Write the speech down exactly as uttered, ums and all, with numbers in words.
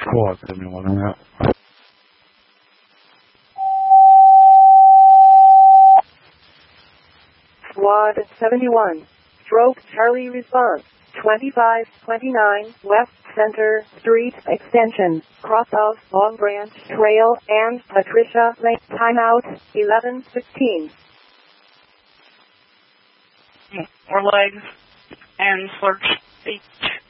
Squad seventy-one, right? Squad seventy-one. Stroke Charlie response. twenty-five twenty-nine West Center Street Extension, cross of Long Branch Trail and Patricia Lake. Timeout, eleven fifteen. More legs and slurch feet.